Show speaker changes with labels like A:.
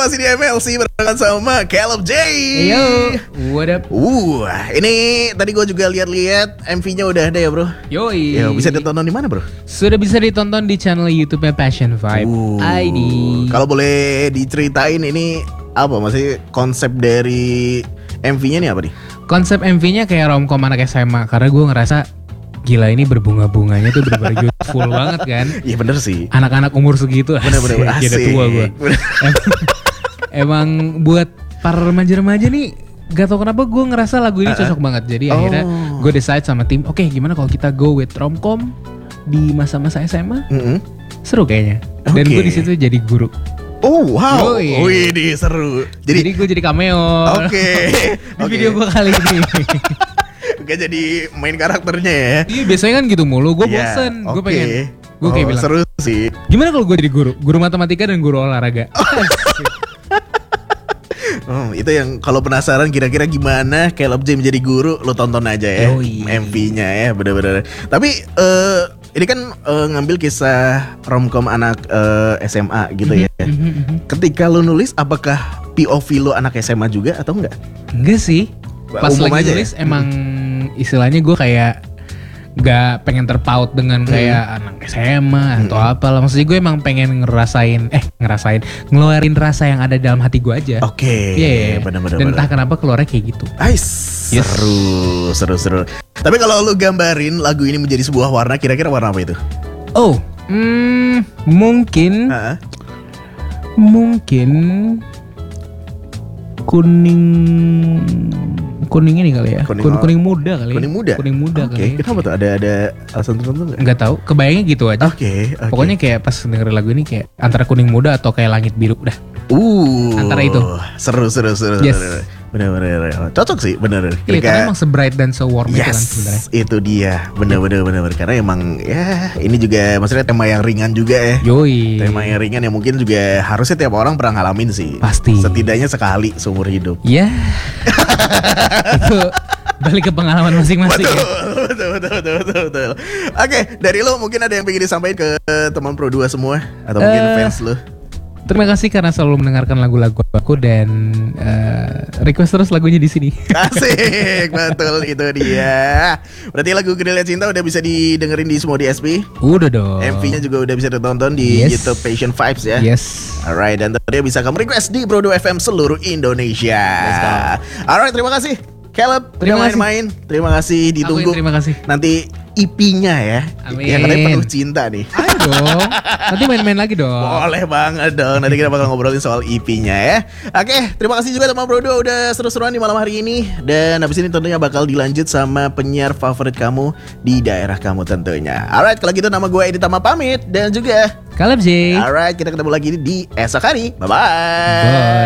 A: masih di MLC barengan sama Caleb J.
B: Yo, what up?
A: Ini tadi gue juga lihat-lihat MV-nya udah ada ya bro.
B: Yoi.
A: Ya, bisa ditonton di mana bro?
B: Sudah bisa ditonton di channel YouTube-nya Passion Vibe ID.
A: Kalau boleh diceritain ini apa masih konsep dari MV-nya nih apa nih?
B: Konsep MV-nya kayak romcom anak SMA karena gue ngerasa gila ini berbunga-bunganya tuh bener-bener youthful banget kan.
A: Iya bener sih.
B: Anak-anak umur segitu
A: bener-bener asik.
B: Jadi tua gue. Emang buat para remaja-remaja nih gak tau kenapa gue ngerasa lagu ini cocok banget. Jadi akhirnya gue decide sama tim, oke, gimana kalau kita go with romcom di masa-masa SMA? Seru kayaknya. Dan gue di situ jadi guru.
A: Oh wow. Wih, seru.
B: Jadi gue jadi cameo.
A: Oke.
B: Di video gue kali ini.
A: Gak jadi main karakternya ya.
B: Iya biasanya kan gitu mulu. Gue bosen. Gue pengen. Gue kayak bilang
A: seru sih.
B: gimana kalau gue jadi guru? Guru matematika dan guru olahraga.
A: Itu yang kalau penasaran kira-kira gimana Caleb J menjadi guru, lo tonton aja ya. MV-nya ya bener-bener. Tapi ini kan ngambil kisah romcom anak SMA gitu ya. Ketika lo nulis, apakah POV lo anak SMA juga atau enggak?
B: Enggak sih. Pas
A: Umum
B: lagi
A: aja
B: nulis
A: ya?
B: emang istilahnya gue kayak gak pengen terpaut dengan kayak anak SMA atau apalah. Maksudnya gue emang pengen ngeluarin rasa yang ada dalam hati gue aja.
A: Oke.
B: Iya.
A: Bener-bener.
B: Dan entah kenapa keluarnya kayak gitu.
A: Seru. Tapi kalau lu gambarin lagu ini menjadi sebuah warna, kira-kira warna apa itu?
B: Mungkin kuning ini kali ya. Kuning muda kali. Kuning muda kali.
A: Kenapa tuh? Ada alasan tertentu nggak?
B: Nggak tahu. Kebayangnya gitu aja.
A: Oke.
B: Pokoknya kayak pas dengerin lagu ini kayak antara kuning muda atau kayak langit biru dah. Antara itu.
A: Seru.
B: Yes.
A: Bener. Cocok sih, bener.
B: Iya, karena emang se-bright dan se-warm itu kan sebenarnya.
A: Itu dia. Bener. Karena emang ya ini juga maksudnya tema yang ringan juga ya.
B: Yoi.
A: Tema yang ringan yang mungkin juga harusnya tiap orang pernah ngalamin sih.
B: Pasti.
A: Setidaknya sekali seumur hidup.
B: Iya. Itu balik ke pengalaman masing-masing.
A: Betul. Oke, dari lo mungkin ada yang pengen disampaikan ke teman Pro 2 semua atau mungkin fans lo?
B: Terima kasih karena selalu mendengarkan lagu-lagu aku dan request terus lagunya di sini.
A: Asik, betul itu dia. Berarti lagu Gerilya Cinta udah bisa didengerin di semua DSP.
B: Udah dong.
A: MV-nya juga udah bisa ditonton di YouTube Passion Vibes ya.
B: Yes.
A: Alright, dan tentunya bisa kamu request di Pro 2 FM seluruh Indonesia. Alright, terima kasih Caleb.
B: Terima kasih.
A: Main. Terima kasih, ditunggu.
B: Terima kasih.
A: Nanti EP-nya ya.
B: Amin.
A: Yang katanya penuh cinta nih.
B: Ayo dong. Nanti main-main lagi dong.
A: Boleh banget dong. Nanti kita bakal ngobrolin soal EP-nya ya. Oke, terima kasih juga teman Pro 2 udah seru-seruan di malam hari ini. Dan habis ini tentunya bakal dilanjut sama penyiar favorit kamu di daerah kamu tentunya. Alright, kalau gitu nama gue Edi Tama pamit. Dan juga
B: Caleb J.
A: Alright, kita ketemu lagi di esok hari. Bye-bye.
B: Bye.